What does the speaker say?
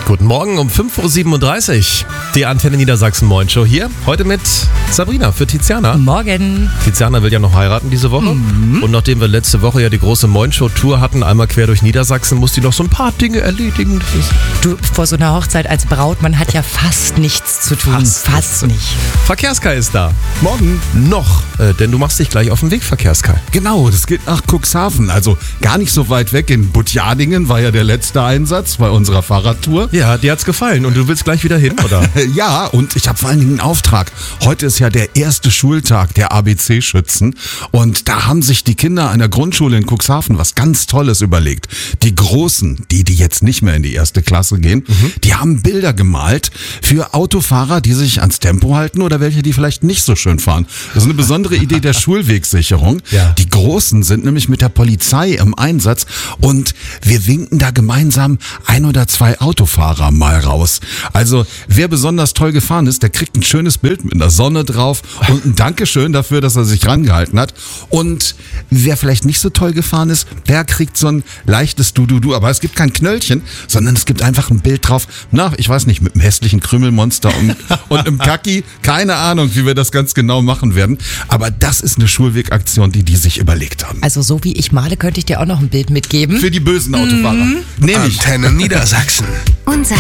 Guten Morgen um 5.37 Uhr. Die Antenne Niedersachsen Moin Show hier. Heute mit Sabrina für Tiziana. Morgen. Tiziana will ja noch heiraten diese Woche. Und nachdem wir letzte Woche ja die große Moin Show Tour hatten, einmal quer durch Niedersachsen, muss die noch so ein paar Dinge erledigen. Du, vor so einer Hochzeit als Braut, man hat ja fast nichts zu tun. Fast nicht. Verkehrskai ist da. Morgen. Noch, denn du machst dich gleich auf den Weg, Verkehrskai. Genau, das geht nach Cuxhaven, also gar nicht so weit weg. In Butjadingen war ja der letzte Einsatz bei unserer Fahrradtour. Ja, dir hat's gefallen und du willst gleich wieder hin, oder? Ja, und ich habe vor allen Dingen einen Auftrag. Heute ist ja der erste Schultag der ABC-Schützen und da haben sich die Kinder einer Grundschule in Cuxhaven was ganz Tolles überlegt. Die Großen, die jetzt nicht mehr in die erste Klasse gehen, die haben Bilder gemalt für Autofahrer, die sich ans Tempo halten oder welche, die vielleicht nicht so schön fahren. Das ist eine besondere Idee der Schulwegsicherung. Ja. Die Großen sind nämlich mit der Polizei im Einsatz und wir winken da gemeinsam 1 oder 2 Autofahrer mal raus. Also wer besonders toll gefahren ist, der kriegt ein schönes Bild mit einer Sonne drauf und ein Dankeschön dafür, dass er sich rangehalten hat. Und wer vielleicht nicht so toll gefahren ist, der kriegt so ein leichtes Du. Aber es gibt kein Knöllchen, sondern es gibt einfach ein Bild drauf. Na, ich weiß nicht, mit einem hässlichen Krümelmonster und einem Kaki. Keine Ahnung, wie wir das ganz genau machen werden. Aber das ist eine Schulwegaktion, die sich überlegt haben. Also so wie ich male, könnte ich dir auch noch ein Bild mitgeben. Für die bösen Autofahrer. Nehme ich. Antenne Niedersachsen. Unser